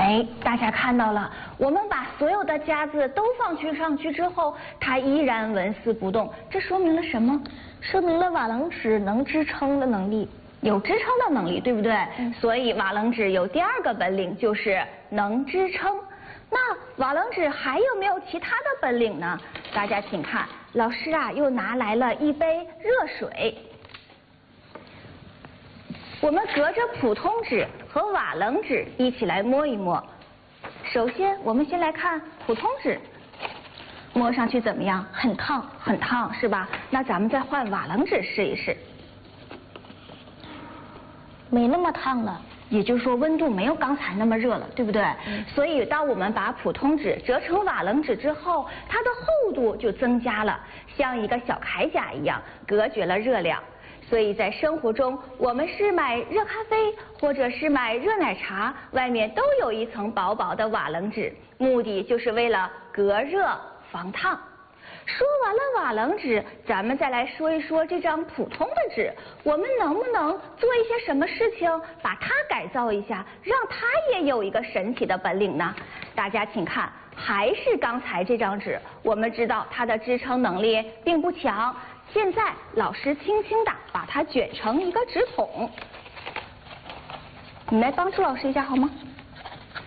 哎，大家看到了，我们把所有的夹子都放上去之后，它依然纹丝不动，这说明了什么？ 说明了瓦楞纸能支撑的能力， 有支撑的能力，对不对？所以瓦楞纸有第二个本领，就是能支撑。那瓦楞纸还有没有其他的本领呢？大家请看，老师啊又拿来了一杯热水。我们隔着普通纸和瓦楞纸一起来摸一摸。首先，我们先来看普通纸，摸上去怎么样？很烫，很烫，是吧？那咱们再换瓦楞纸试一试。 没那么烫了。 也就是说，温度没有刚才那么热了，对不对？所以，当我们把普通纸折成瓦楞纸之后，它的厚度就增加了，像一个小铠甲一样，隔绝了热量。所以在生活中，我们是买热咖啡或者是买热奶茶，外面都有一层薄薄的瓦楞纸，目的就是为了隔热防烫。说完了瓦楞纸，咱们再来说一说这张普通的纸，我们能不能做一些什么事情，把它改造一下，让它也有一个神奇的本领呢？大家请看，还是刚才这张纸，我们知道它的支撑能力并不强。现在老师轻轻地把它卷成一个纸筒，你来帮助老师一下好吗？